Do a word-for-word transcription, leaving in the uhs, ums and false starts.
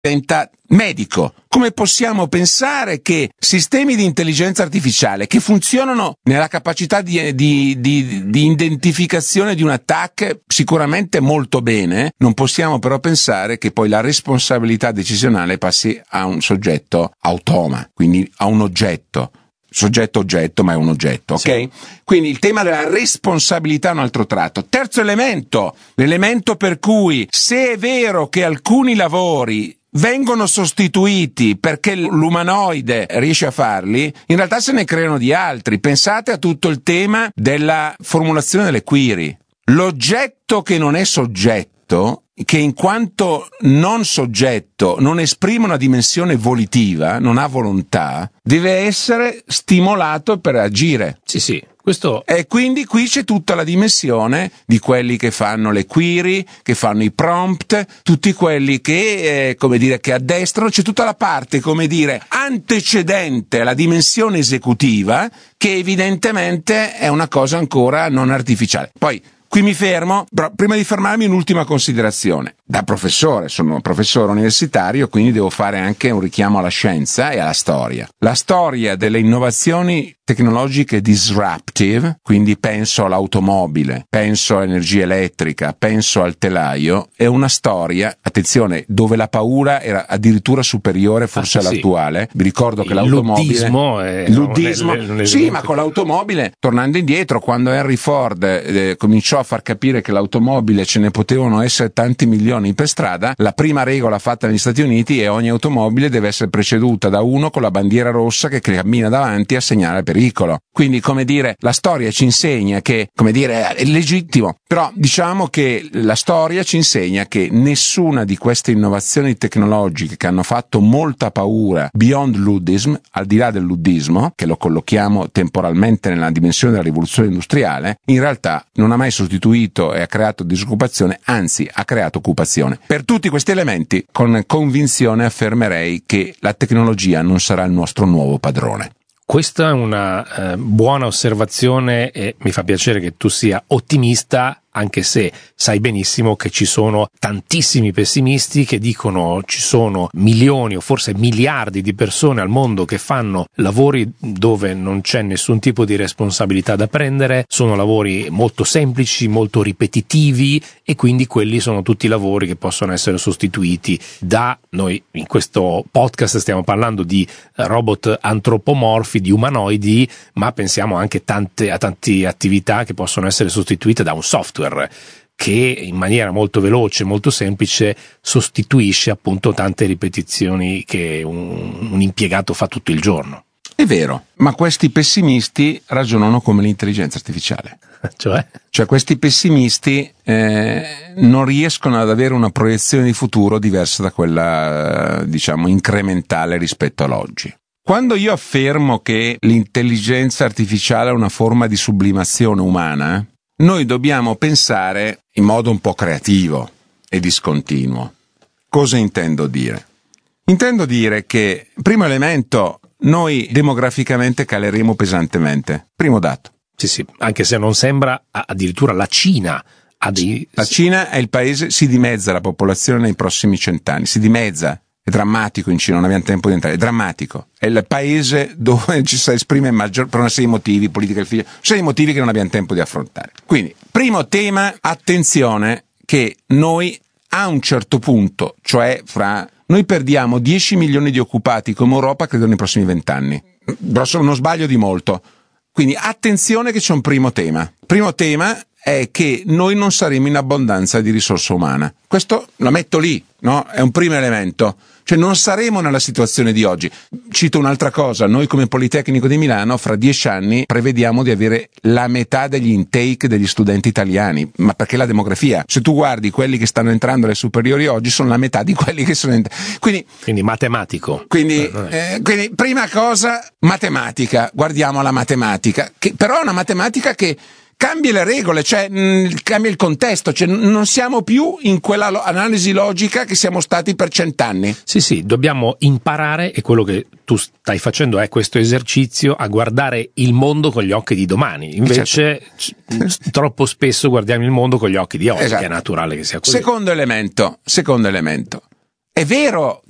diventa medico. Come possiamo pensare che sistemi di intelligenza artificiale che funzionano nella capacità di, di, di, di identificazione di un attacco sicuramente molto bene, non possiamo però pensare che poi la responsabilità decisionale passi a un soggetto automa, quindi a un oggetto. Soggetto-oggetto, ma è un oggetto, ok? Sì. Quindi il tema della responsabilità è un altro tratto. Terzo elemento, l'elemento per cui se è vero che alcuni lavori vengono sostituiti perché l'umanoide riesce a farli, in realtà se ne creano di altri. Pensate a tutto il tema della formulazione delle query. L'oggetto che non è soggetto, che in quanto non soggetto non esprime una dimensione volitiva, non ha volontà, deve essere stimolato per agire. Sì, sì. Questo... E quindi qui c'è tutta la dimensione di quelli che fanno le query, che fanno i prompt, tutti quelli che, eh, come dire, che addestrano, c'è tutta la parte, come dire, antecedente alla dimensione esecutiva, che evidentemente è una cosa ancora non artificiale. Poi, qui mi fermo, però prima di fermarmi un'ultima considerazione. Da professore, sono un professore universitario, quindi devo fare anche un richiamo alla scienza e alla storia. La storia delle innovazioni tecnologiche disruptive, quindi penso all'automobile, penso all'energia elettrica, penso al telaio, è una storia, attenzione, dove la paura era addirittura superiore forse ah, all'attuale. Sì. Vi ricordo che l'automobile... Luddismo è... Luddismo, non è, non è sì, ma con l'automobile, tornando indietro, quando Henry Ford eh, cominciò a far capire che l'automobile ce ne potevano essere tanti milioni per strada, la prima regola fatta negli Stati Uniti è ogni automobile deve essere preceduta da uno con la bandiera rossa che cammina davanti a segnare pericolo. Quindi, come dire, la storia ci insegna che, come dire, è legittimo, però diciamo che la storia ci insegna che nessuna di queste innovazioni tecnologiche che hanno fatto molta paura beyond luddism, al di là del luddismo, che lo collochiamo temporalmente nella dimensione della rivoluzione industriale, in realtà non ha mai sostituito e ha creato disoccupazione, anzi ha creato occupazione. Per tutti questi elementi, con convinzione affermerei che la tecnologia non sarà il nostro nuovo padrone. Questa è una eh, buona osservazione e mi fa piacere che tu sia ottimista, anche se sai benissimo che ci sono tantissimi pessimisti che dicono ci sono milioni o forse miliardi di persone al mondo che fanno lavori dove non c'è nessun tipo di responsabilità da prendere, sono lavori molto semplici, molto ripetitivi e quindi quelli sono tutti lavori che possono essere sostituiti da, noi in questo podcast stiamo parlando di robot antropomorfi, di umanoidi, ma pensiamo anche tante, a tante attività che possono essere sostituite da un software che in maniera molto veloce, molto semplice sostituisce appunto tante ripetizioni che un, un impiegato fa tutto il giorno. È vero, ma questi pessimisti ragionano come l'intelligenza artificiale. Cioè? Cioè questi pessimisti eh, non riescono ad avere una proiezione di futuro diversa da quella, diciamo, incrementale rispetto all'oggi. Quando io affermo che l'intelligenza artificiale è una forma di sublimazione umana, noi dobbiamo pensare in modo un po' creativo e discontinuo. Cosa intendo dire? Intendo dire che, primo elemento, noi demograficamente caleremo pesantemente. Primo dato. Sì, sì, anche se non sembra, addirittura la Cina ha dei... La Cina è il paese, si dimezza la popolazione nei prossimi cent'anni, si dimezza. È drammatico in Cina, non abbiamo tempo di entrare, è drammatico. È il paese dove ci si esprime maggior, per una serie di motivi, politica del figlio, una serie di motivi che non abbiamo tempo di affrontare. Quindi, primo tema, attenzione che noi a un certo punto, cioè fra, noi perdiamo dieci milioni di occupati come Europa, credo nei prossimi vent'anni. Grosso, non sbaglio di molto. Quindi attenzione che c'è un primo tema. Primo tema è che noi non saremo in abbondanza di risorsa umana. Questo lo metto lì, no? È un primo elemento. Cioè non saremo nella situazione di oggi. Cito un'altra cosa, noi come Politecnico di Milano fra dieci anni prevediamo di avere la metà degli intake degli studenti italiani, ma perché la demografia, se tu guardi quelli che stanno entrando alle superiori oggi sono la metà di quelli che sono entrati. Quindi, quindi matematico. Quindi, eh, quindi prima cosa, matematica, guardiamo la matematica, che però è una matematica che cambia le regole, cioè mh, cambia il contesto, cioè non siamo più in quella lo- analisi logica che siamo stati per cent'anni. Sì, sì, dobbiamo imparare, e quello che tu stai facendo è questo esercizio, a guardare il mondo con gli occhi di domani. Invece certo. c- troppo spesso guardiamo il mondo con gli occhi di oggi, esatto. Che è naturale che sia così. Secondo elemento, secondo elemento. È vero